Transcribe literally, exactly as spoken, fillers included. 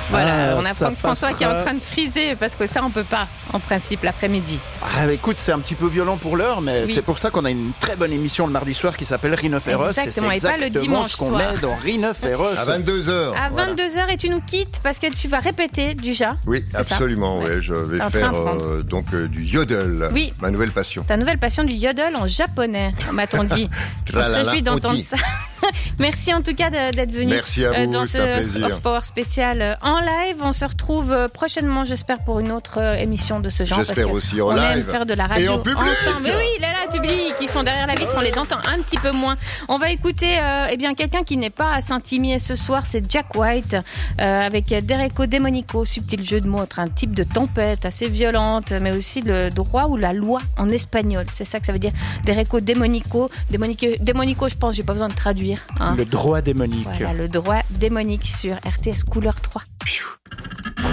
Voilà, Ah, on a ça Franck François qui est en passera. train de friser parce que ça on peut pas en principe l'après-midi. Ah, bah, écoute, c'est un petit peu violent pour l'heure, mais Oui. c'est pour ça qu'on a une très bonne émission le mardi soir qui s'appelle Rhinophéros. Exactement, et et c'est pas le exactement dimanche ce qu'on soir. met dans Rhinophéros. À vingt-deux heures. À Voilà. vingt-deux heures et tu nous quittes parce que tu vas répéter déjà. Oui, C'est ça absolument. Ouais. Ouais, je vais T'es en train faire de prendre. euh, donc euh, du yodel, Oui. ma nouvelle passion. Ta nouvelle passion du yodel en japonais, m'a-t-on dit. On se Tralala, réjouit on d'entendre dit. ça. Merci en tout cas de- d'être venu Merci à vous, dans c'est un ce plaisir. Horsepower spécial euh, en live. On se retrouve euh, prochainement, j'espère, pour une autre euh, émission de ce genre. J'espère parce que aussi en on aime live. faire de la radio Et en public. ensemble. Mais oui, il est là, le public. Ils sont derrière la vitre, on les entend un petit peu moins. On va écouter euh, eh bien quelqu'un qui n'est pas à Saint-Imier ce soir, c'est Jack White euh, avec Dereko Demonico, subtil jeu de mots entre un type de tempête assez violente, mais aussi le droit ou la loi en espagnol. C'est ça que ça veut dire. Dereko Demonico, Demonico, Demonico, je pense, j'ai pas besoin de traduire. Hein. Le droit démonique. Voilà, le droit démonique sur R T S Couleur trois. Piou.